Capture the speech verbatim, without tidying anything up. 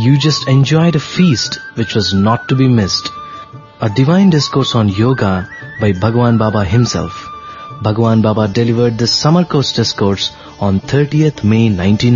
You just enjoyed a feast which was not to be missed. A divine discourse on yoga by Bhagwan Baba himself. Bhagwan Baba delivered this summer course discourse on thirtieth May nineteen